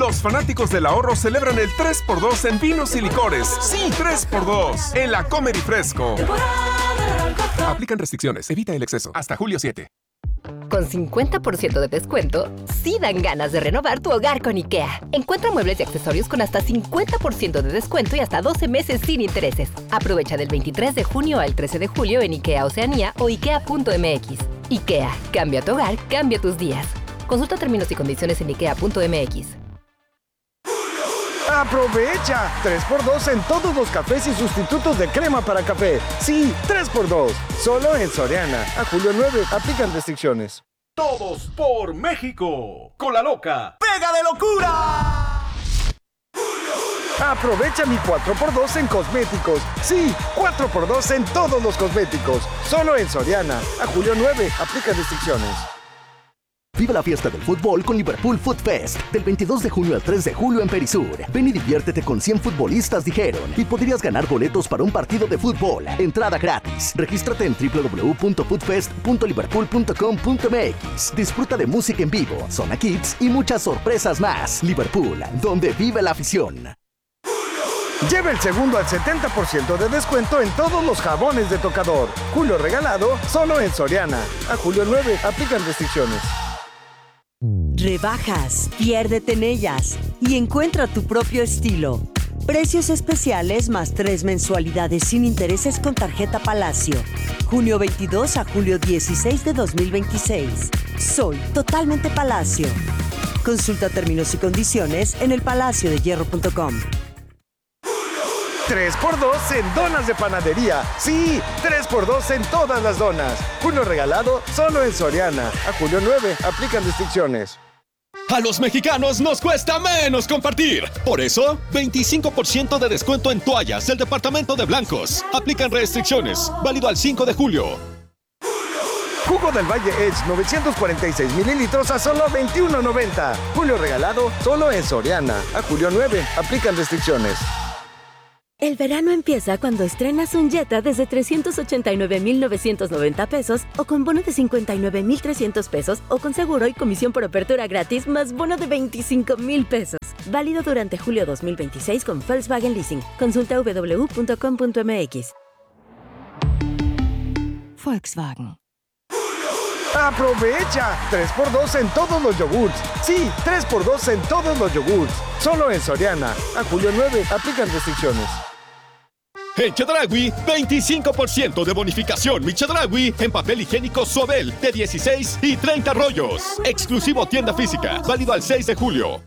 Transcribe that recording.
Los fanáticos del ahorro celebran el 3x2 en vinos y licores. ¡Sí, 3x2! En la Comer y Fresco. Aplican restricciones. Evita el exceso. Hasta julio 7. Con 50% de descuento, sí dan ganas de renovar tu hogar con IKEA. Encuentra muebles y accesorios con hasta 50% de descuento y hasta 12 meses sin intereses. Aprovecha del 23 de junio al 13 de julio en IKEA Oceanía o ikea.mx. IKEA, cambia tu hogar, cambia tus días. Consulta términos y condiciones en ikea.mx. ¡Aprovecha! 3x2 en todos los cafés y sustitutos de crema para café. Sí, 3x2. Solo en Soriana. A julio 9. Aplican restricciones. Todos por México. Con la loca. ¡Pega de locura! Aprovecha mi 4x2 en cosméticos. Sí, 4x2 en todos los cosméticos. Solo en Soriana. A julio 9. Aplican restricciones. Vive la fiesta del fútbol con Liverpool Foot Fest. Del 22 de junio al 3 de julio en Perisur. Ven y diviértete con 100 futbolistas, dijeron. Y podrías ganar boletos para un partido de fútbol. Entrada gratis. Regístrate en www.footfest.liverpool.com.mx. Disfruta de música en vivo, zona kids y muchas sorpresas más. Liverpool, donde vive la afición. Lleva el segundo al 70% de descuento en todos los jabones de tocador. Julio regalado, solo en Soriana. A julio 9. Aplican restricciones. Rebajas, piérdete en ellas y encuentra tu propio estilo. Precios especiales más 3 mensualidades sin intereses con tarjeta Palacio. Junio 22 a julio 16 de 2026. Soy totalmente Palacio. Consulta términos y condiciones en elpalaciodehierro.com. 3x2 en donas de panadería. Sí, 3x2 en todas las donas. Julio regalado, solo en Soriana. A julio 9. Aplican restricciones. A los mexicanos nos cuesta menos compartir. Por eso, 25% de descuento en toallas del departamento de blancos. Aplican restricciones. Válido al 5 de julio. Jugo del Valle Edge 946 mililitros a solo $21.90. Julio regalado, solo en Soriana. A julio 9. Aplican restricciones. El verano empieza cuando estrenas un Jetta desde 389,990 pesos o con bono de 59,300 pesos o con seguro y comisión por apertura gratis más bono de 25,000 pesos. Válido durante julio 2026 con Volkswagen Leasing. Consulta www.com.mx. Volkswagen. ¡Aprovecha! 3x2 en todos los yogurts. Sí, 3x2 en todos los yogurts. Solo en Soriana. A julio 9. Aplican restricciones. En Chedraui, 25% de bonificación. Mi Chedraui en papel higiénico Suabel de 16 y 30 rollos. Exclusivo tienda física. Válido al 6 de julio.